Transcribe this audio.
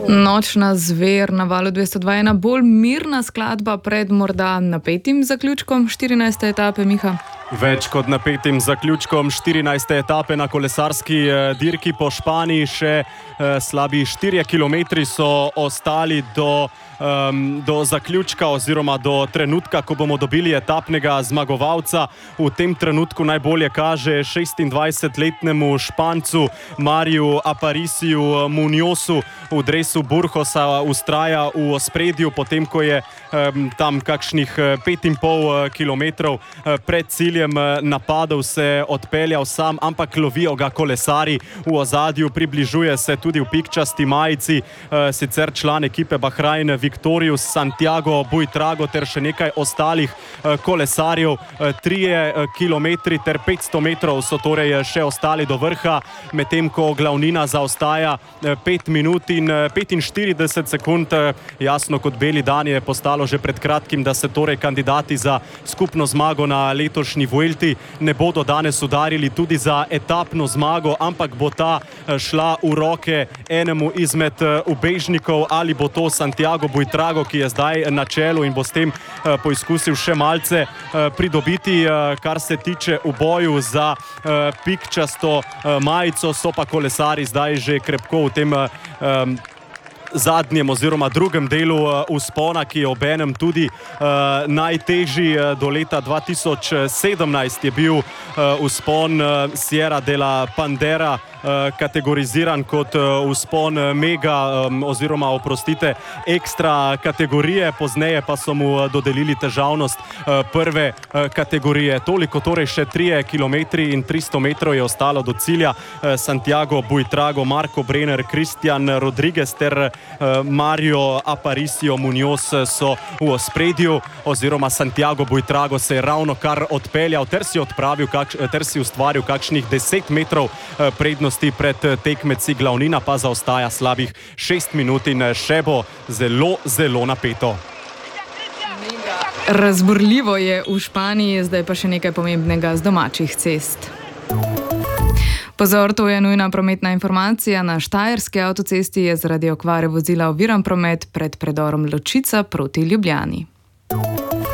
Nočna zver na Valu 202 je ena bolj mirna skladba pred morda napetim zaključkom 14. etape, Miha. Več kot napetim zaključkom 14. etape na kolesarski dirki po Španiji, še slabi 4 kilometri so ostali do zaključka oziroma do trenutka, ko bomo dobili etapnega zmagovalca. V tem trenutku najbolje kaže 26-letnemu Špancu Mariju Apariciju Muñozu v dresu Burgosa, ustraja v ospredju, potem ko je tam kakšnih 5,5 kilometrov pred ciljem napadov se odpeljal sam, ampak lovijo ga kolesari v ozadju, približuje se tudi v pikčasti majici sicer član ekipe Bahrain Victorious Santiago Buitrago ter še nekaj ostalih kolesarjev. 3 kilometri ter 500 metrov so torej še ostali do vrha, medtem ko glavnina zaostaja 5 minut in 45 sekund. Jasno kot beli dan je postalo že pred kratkim, da se torej kandidati za skupno zmago na letošnji Vuelti ne bodo danes udarili tudi za etapno zmago, ampak bo ta šla v roke enemu izmed ubežnikov, ali bo to Santiago Buitrago, ki je zdaj na čelu in bo s tem poizkusil še malce pridobiti. Kar se tiče v boju za pikčasto majico, so pa kolesari zdaj že krepko v tem zadnjem oziroma drugem delu vzpona, ki je obenem tudi najtežji. Do leta 2017 je bil vzpon Sierra de la Pandera kategoriziran kot vzpon mega oziroma ekstra kategorije, pozneje pa so mu dodelili težavnost prve kategorije. Toliko torej, še 3 kilometri in 300 metrov je ostalo do cilja. Santiago Buitrago, Marco Brenner, Christian Rodriguez ter Mario Aparicio Muñoz so v ospredju, oziroma Santiago Buitrago se je ravno kar odpeljal ter si ustvaril kakšnih 10 metrov prednosti pred tekmeci, glavnina pa zaostaja slabih 6 minut in še bo zelo, zelo napeto. Razburljivo je v Španiji, zdaj pa še nekaj pomembnega z domačih cest. Pozor, to je nujna prometna informacija. Na Štajerski avtocesti je zaradi okvare vozila oviran promet pred predorom Ločica proti Ljubljani.